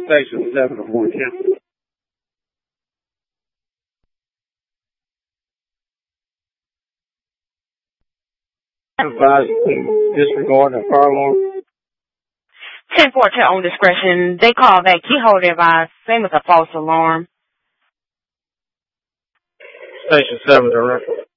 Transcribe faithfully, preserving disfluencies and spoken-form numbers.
Station seven to Fort Campbell. Advise to disregard the fire alarm. ten four to own discretion. They call back keyhole device. Same as a false alarm. Station seven to reference.